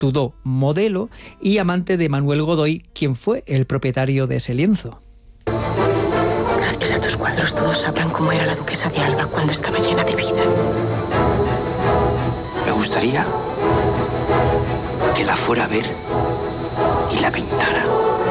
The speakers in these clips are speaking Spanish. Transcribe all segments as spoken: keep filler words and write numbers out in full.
Tudó, modelo y amante de Manuel Godoy, quien fue el propietario de ese lienzo. Gracias a tus cuadros todos sabrán cómo era la duquesa de Alba cuando estaba llena de vida. Me gustaría que la fuera a ver y la pintara.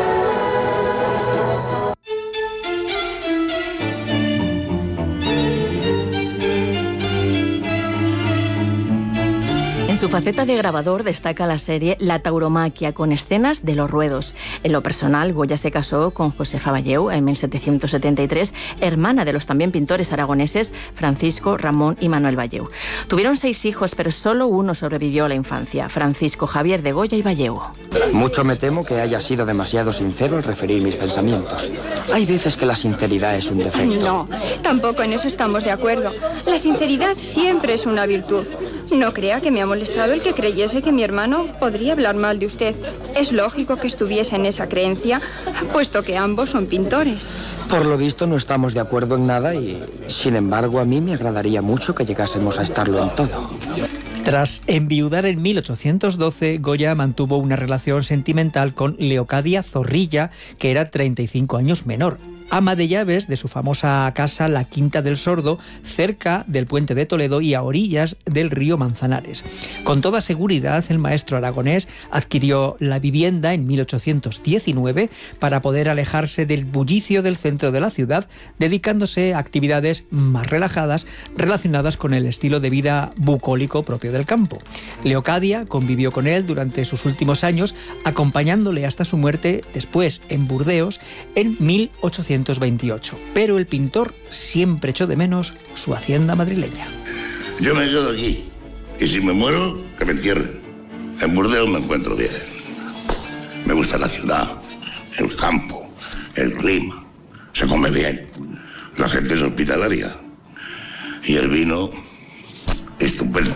En su faceta de grabador destaca la serie La tauromaquia, con escenas de los ruedos. En lo personal, Goya se casó con Josefa Valleu en mil setecientos setenta y tres, hermana de los también pintores aragoneses Francisco, Ramón y Manuel Valleu. Tuvieron seis hijos, pero solo uno sobrevivió a la infancia, Francisco Javier de Goya y Valleu. Mucho me temo que haya sido demasiado sincero al referir mis pensamientos. Hay veces que la sinceridad es un defecto. No, tampoco en eso estamos de acuerdo. La sinceridad siempre es una virtud. No crea que me ha molestado el que creyese que mi hermano podría hablar mal de usted. Es lógico que estuviese en esa creencia, puesto que ambos son pintores. Por lo visto no estamos de acuerdo en nada y, sin embargo, a mí me agradaría mucho que llegásemos a estarlo en todo. Tras enviudar en mil ochocientos doce, Goya mantuvo una relación sentimental con Leocadia Zorrilla, que era treinta y cinco años menor, ama de llaves de su famosa casa La Quinta del Sordo, cerca del Puente de Toledo y a orillas del río Manzanares. Con toda seguridad, el maestro aragonés adquirió la vivienda en mil ochocientos diecinueve para poder alejarse del bullicio del centro de la ciudad, dedicándose a actividades más relajadas relacionadas con el estilo de vida bucólico propio del campo. Leocadia convivió con él durante sus últimos años, acompañándole hasta su muerte después en Burdeos en mil ochocientos veintiocho, pero el pintor siempre echó de menos su hacienda madrileña. Yo me quedo aquí y si me muero, que me entierren. En Burdeos me encuentro bien. Me gusta la ciudad, el campo, el clima. Se come bien, la gente es hospitalaria y el vino estupendo.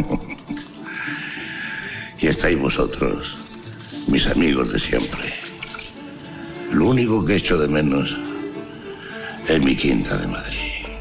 Y estáis vosotros, mis amigos de siempre. Lo único que echo de menos es mi quinta de Madrid.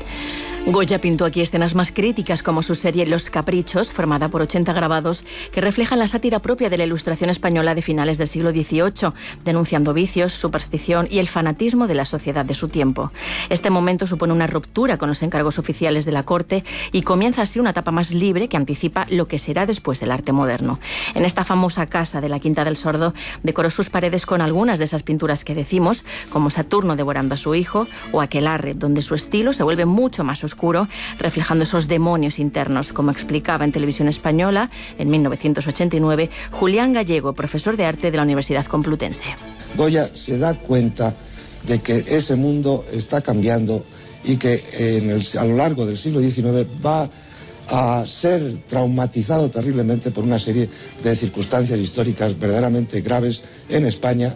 Goya pintó aquí escenas más críticas, como su serie Los Caprichos, formada por ochenta grabados que reflejan la sátira propia de la Ilustración española de finales del siglo dieciocho, denunciando vicios, superstición y el fanatismo de la sociedad de su tiempo. Este momento supone una ruptura con los encargos oficiales de la corte y comienza así una etapa más libre que anticipa lo que será después el arte moderno. En esta famosa casa de la Quinta del Sordo decoró sus paredes con algunas de esas pinturas que decimos, como Saturno devorando a su hijo o Aquelarre, donde su estilo se vuelve mucho más oscuro, reflejando esos demonios internos, como explicaba en Televisión Española en mil novecientos ochenta y nueve Julián Gallego, profesor de arte de la Universidad Complutense. Goya se da cuenta de que ese mundo está cambiando y que en el, a lo largo del siglo diecinueve va a ser traumatizado terriblemente por una serie de circunstancias históricas verdaderamente graves en España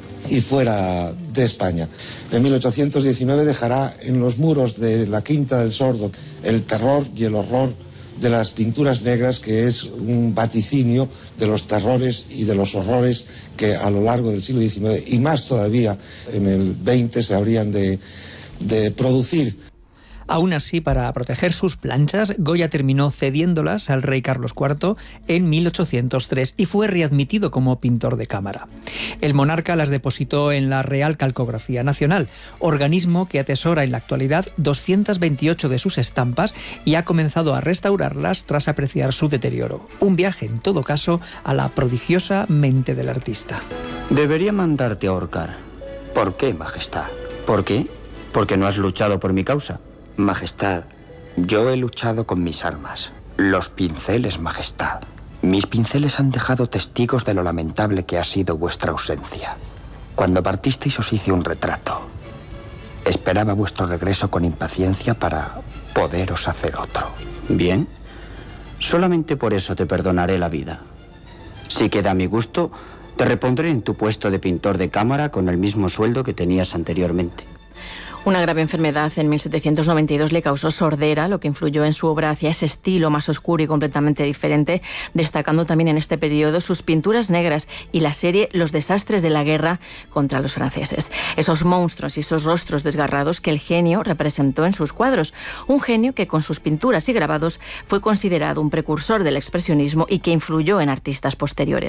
y fuera de España. En mil ochocientos diecinueve dejará en los muros de la Quinta del Sordo el terror y el horror de las pinturas negras, que es un vaticinio de los terrores y de los horrores que a lo largo del siglo diecinueve y más todavía en el veinte se habrían de, de producir. Aún así, para proteger sus planchas, Goya terminó cediéndolas al rey Carlos cuarto en mil ochocientos tres y fue readmitido como pintor de cámara. El monarca las depositó en la Real Calcografía Nacional, organismo que atesora en la actualidad doscientas veintiocho de sus estampas y ha comenzado a restaurarlas tras apreciar su deterioro. Un viaje, en todo caso, a la prodigiosa mente del artista. Debería mandarte a ahorcar. ¿Por qué, Majestad? ¿Por qué? Porque no has luchado por mi causa. Majestad, yo he luchado con mis armas. Los pinceles, Majestad. Mis pinceles han dejado testigos de lo lamentable que ha sido vuestra ausencia. Cuando partisteis os hice un retrato. Esperaba vuestro regreso con impaciencia para poderos hacer otro. Bien, solamente por eso te perdonaré la vida. Si queda a mi gusto, te repondré en tu puesto de pintor de cámara con el mismo sueldo que tenías anteriormente. Una grave enfermedad en mil setecientos noventa y dos le causó sordera, lo que influyó en su obra hacia ese estilo más oscuro y completamente diferente, destacando también en este periodo sus pinturas negras y la serie Los desastres de la guerra contra los franceses. Esos monstruos y esos rostros desgarrados que el genio representó en sus cuadros. Un genio que con sus pinturas y grabados fue considerado un precursor del expresionismo y que influyó en artistas posteriores.